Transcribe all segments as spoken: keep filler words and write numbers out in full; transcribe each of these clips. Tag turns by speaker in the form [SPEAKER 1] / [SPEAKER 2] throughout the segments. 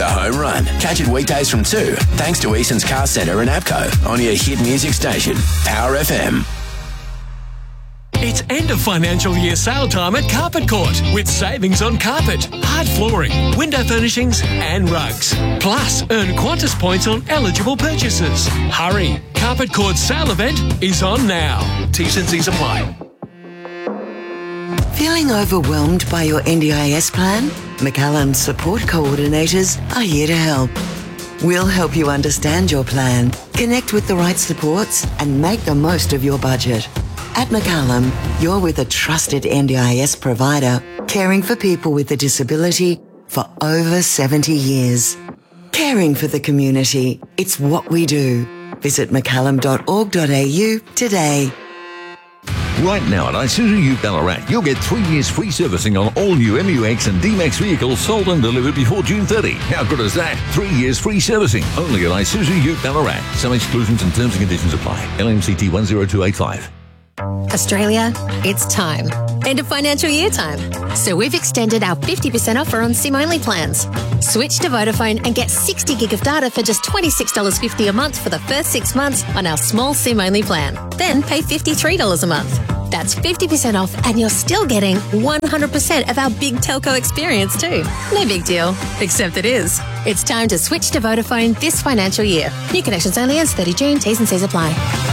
[SPEAKER 1] The Home Run. Catch it weekdays from two, thanks to Easton's Car Centre and APCO on your hit music station, Power F M.
[SPEAKER 2] It's end of financial year sale time at Carpet Court with savings on carpet, hard flooring, window furnishings and rugs. Plus, earn Qantas points on eligible purchases. Hurry! Carpet Court's sale event is on now. T's and C's apply.
[SPEAKER 3] Feeling overwhelmed by your N D I S plan? McCallum's support coordinators are here to help. We'll help you understand your plan, connect with the right supports and make the most of your budget. At McCallum, you're with a trusted N D I S provider, caring for people with a disability for over seventy years. Caring for the community, it's what we do. Visit mccallum dot org dot a u today.
[SPEAKER 4] Right now at Isuzu U Ballarat, you'll get three years free servicing on all new M U X and D-Max vehicles sold and delivered before June thirtieth. How good is that? Three years free servicing, only at Isuzu U Ballarat. Some exclusions and terms and conditions apply. L M C T one zero two eight five.
[SPEAKER 5] Australia, it's time. End of financial year time. So we've extended our fifty percent offer on SIM-only plans. Switch to Vodafone and get sixty gig of data for just twenty-six dollars fifty a month for the first six months on our small SIM-only plan. Then pay fifty-three dollars a month. That's fifty percent off and you're still getting one hundred percent of our big telco experience too. No big deal, except it is. It's time to switch to Vodafone this financial year. New connections only ends thirtieth of June. T's and C's apply.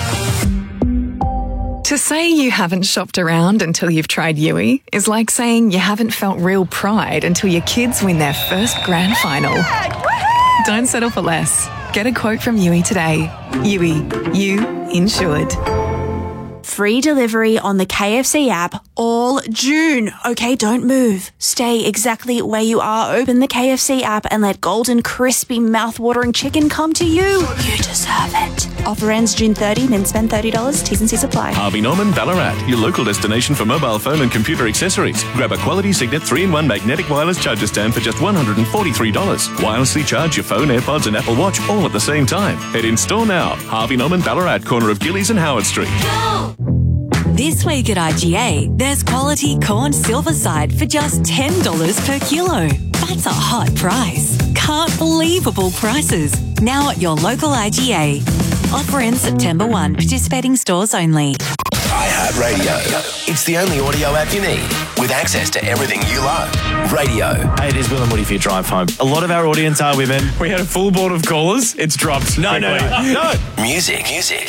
[SPEAKER 6] To say you haven't shopped around until you've tried Yui is like saying you haven't felt real pride until your kids win their first grand final. Don't settle for less. Get a quote from Yui today. Yui, you insured.
[SPEAKER 7] Free delivery on the K F C app all June. Okay, don't move. Stay exactly where you are. Open the K F C app and let golden, crispy, mouth-watering chicken come to you. You deserve it. Offer ends June thirtieth, then spend thirty dollars. T's and C's apply.
[SPEAKER 8] Harvey Norman Ballarat, your local destination for mobile phone and computer accessories. Grab a quality Signet three in one magnetic wireless charger stand for just one hundred forty-three dollars. Wirelessly charge your phone, AirPods and Apple Watch all at the same time. Head in store now. Harvey Norman Ballarat, corner of Gillies and Howard Street.
[SPEAKER 9] Go! This week at I G A, there's quality corn silver side for just ten dollars per kilo. That's a hot price. Can't believable prices. Now at your local I G A. Offer ends September first. Participating stores only.
[SPEAKER 1] iHeartRadio. It's the only audio app you need with access to everything you love. Radio.
[SPEAKER 10] Hey, it is Will and Woody for your drive home. A lot of our audience are women. We had a full board of callers. It's dropped. No, no, no, no.
[SPEAKER 1] Music. Music.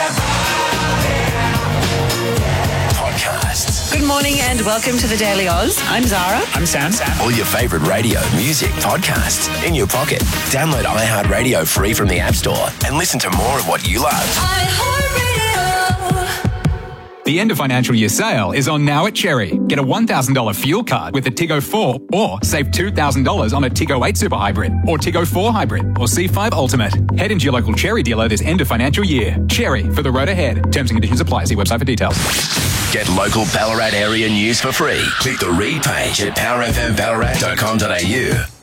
[SPEAKER 1] Podcasts.
[SPEAKER 11] Good morning and welcome to the Daily Oz. I'm Zara.
[SPEAKER 10] I'm Sam. Sam.
[SPEAKER 1] All your favourite radio, music, podcasts in your pocket. Download iHeartRadio free from the App Store and listen to more of what you love.
[SPEAKER 12] iHeartRadio. The end of financial year sale is on now at Cherry. Get a one thousand dollars fuel card with a Tiggo four or save two thousand dollars on a Tiggo eight Super Hybrid or Tiggo four Hybrid or C five Ultimate. Head into your local Cherry dealer this end of financial year. Cherry, for the road ahead. Terms and conditions apply. See website for details.
[SPEAKER 1] Get local Ballarat area news for free. Click the read page at power f m ballarat dot com dot a u.